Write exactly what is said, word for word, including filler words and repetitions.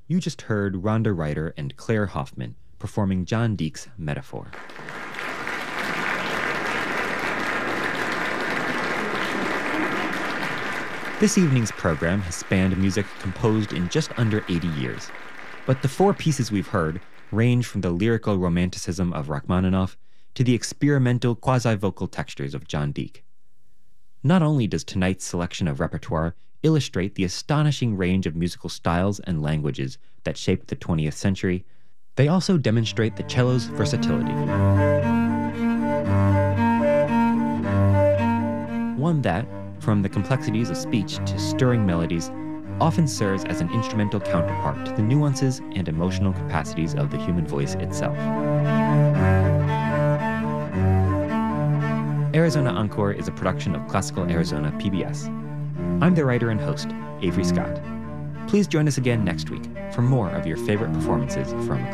You just heard Rhonda Ryder and Claire Hoffman performing John Deke's Metaphor. This evening's program has spanned music composed in just under eighty years, but the four pieces we've heard range from the lyrical romanticism of Rachmaninoff to the experimental quasi-vocal textures of John Deke. Not only does tonight's selection of repertoire illustrate the astonishing range of musical styles and languages that shaped the twentieth century, they also demonstrate the cello's versatility. One that, from the complexities of speech to stirring melodies, often serves as an instrumental counterpart to the nuances and emotional capacities of the human voice itself. Arizona Encore is a production of Classical Arizona P B S. I'm the writer and host, Avery Scott. Please join us again next week for more of your favorite performances from